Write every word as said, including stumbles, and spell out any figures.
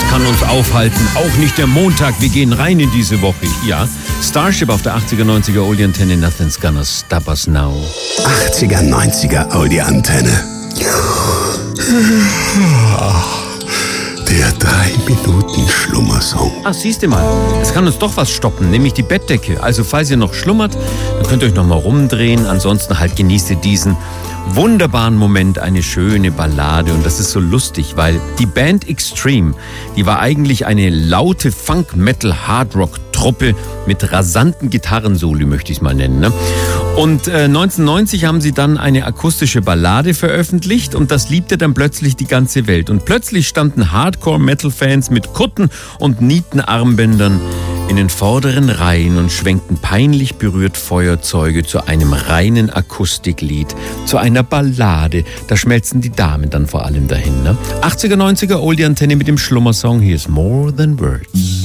kann uns aufhalten, auch nicht der Montag. Wir gehen rein in diese Woche. Ja, Starship auf der achtziger, neunziger Oldie-Antenne. Nothing's gonna stop us now. achtziger, neunziger Oldie-Antenne. Der drei Minuten Schlummersong. Ach, siehst du mal, es kann uns doch was stoppen, nämlich die Bettdecke. Also falls ihr noch schlummert, dann könnt ihr euch noch mal rumdrehen. Ansonsten halt genießt ihr diesen wunderbaren Moment, eine schöne Ballade. Und das ist so lustig, weil die Band Extreme, die war eigentlich eine laute Funk-Metal-Hardrock-Truppe mit rasanten Gitarrensoli, möchte ich es mal nennen. Ne? Und äh, neunzehnhundertneunzig haben sie dann eine akustische Ballade veröffentlicht und das liebte dann plötzlich die ganze Welt. Und plötzlich standen Hardcore-Metal-Fans mit Kutten und Nietenarmbändern in den vorderen Reihen und schwenkten peinlich berührt Feuerzeuge zu einem reinen Akustiklied, zu einer Ballade. Da schmelzen die Damen dann vor allem dahin. Ne? achtziger, neunziger Oldie-Antenne mit dem Schlummersong. Hier ist More Than Words.